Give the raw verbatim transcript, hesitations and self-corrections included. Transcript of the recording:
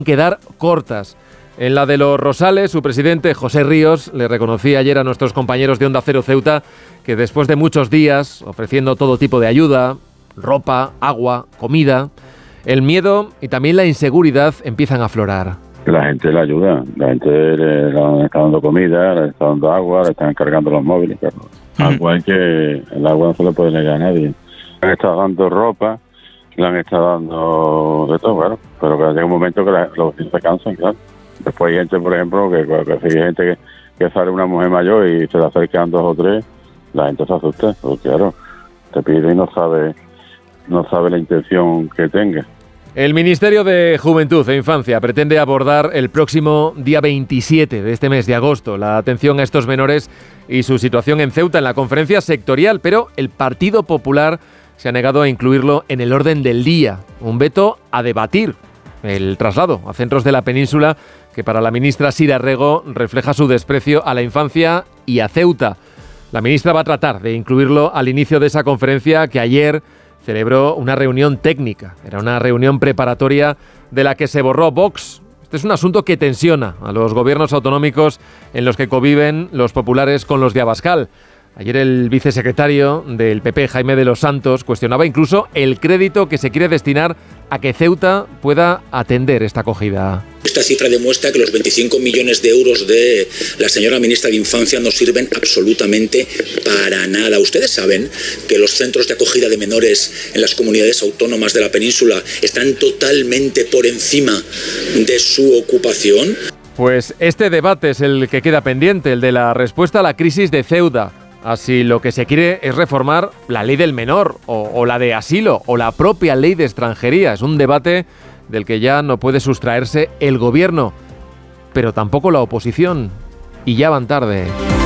quedar cortas. En la de los Rosales, su presidente, José Ríos, le reconocía ayer a nuestros compañeros de Onda Cero Ceuta que después de muchos días ofreciendo todo tipo de ayuda, ropa, agua, comida, el miedo y también la inseguridad empiezan a aflorar. La gente le ayuda, la gente le, le está dando comida, le está dando agua, le están cargando los móviles. Claro. Uh-huh. Agua es que el agua no se le puede negar a nadie. Le han estado dando ropa, le han estado dando de todo, claro, pero que llega un momento que la, los vecinos se cansan, claro. Después hay gente, por ejemplo, que, que, que si hay gente que, que sale una mujer mayor y se le acercan dos o tres, la gente se asusta, porque claro, te pide y no sabe, no sabe la intención que tenga. El Ministerio de Juventud e Infancia pretende abordar el próximo día veintisiete de este mes de agosto la atención a estos menores y su situación en Ceuta en la conferencia sectorial, pero el Partido Popular se ha negado a incluirlo en el orden del día, un veto a debatir el traslado a centros de la península que para la ministra Sira Rego refleja su desprecio a la infancia y a Ceuta. La ministra va a tratar de incluirlo al inicio de esa conferencia que ayer celebró una reunión técnica. Era una reunión preparatoria de la que se borró Vox. Este es un asunto que tensiona a los gobiernos autonómicos en los que conviven los populares con los de Abascal. Ayer el vicesecretario del P P, Jaime de los Santos, cuestionaba incluso el crédito que se quiere destinar a que Ceuta pueda atender esta acogida. Esta cifra demuestra que los veinticinco millones de euros de la señora ministra de Infancia no sirven absolutamente para nada. Ustedes saben que los centros de acogida de menores en las comunidades autónomas de la península están totalmente por encima de su ocupación. Pues este debate es el que queda pendiente, el de la respuesta a la crisis de Ceuta. Así lo que se quiere es reformar la ley del menor o, o la de asilo o la propia ley de extranjería. Es un debate del que ya no puede sustraerse el gobierno, pero tampoco la oposición. Y ya van tarde.